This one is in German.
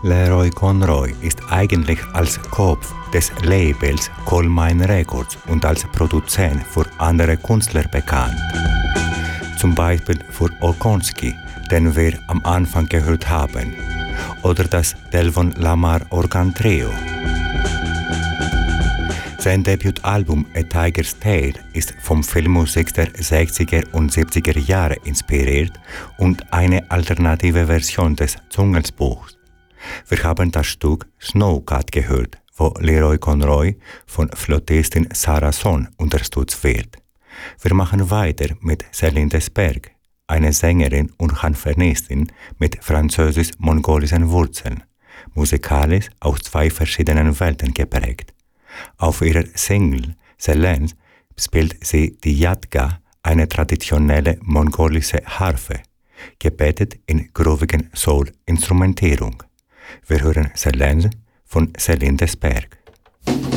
Leroy Conroy ist eigentlich als Kopf des Labels Coal Mine Records und als Produzent für andere Künstler bekannt. Zum Beispiel für Okonski, den wir am Anfang gehört haben, oder das Delvon Lamar Organ Trio. Sein Debütalbum A Tiger's Tale ist vom Filmmusik der 60er und 70er Jahre inspiriert und eine alternative Version des Dschungelsbuchs. Wir haben das Stück Snowcat gehört, wo Leroy Conroy von Flötistin Sarah Son unterstützt wird. Wir machen weiter mit Céline Desberg, eine Sängerin und Hanfernistin mit französisch-mongolischen Wurzeln, musikalisch aus zwei verschiedenen Welten geprägt. Auf ihrer Single Céline spielt sie die Yadga, eine traditionelle mongolische Harfe, gebettet in groovigen Soul-Instrumentierung. Wir hören Céline von Céline Desberg.